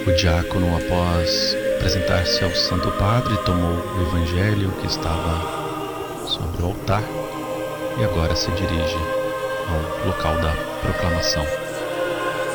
O diácono, após apresentar-se ao Santo Padre, tomou o evangelho que estava sobre o altar e agora se dirige ao local da proclamação.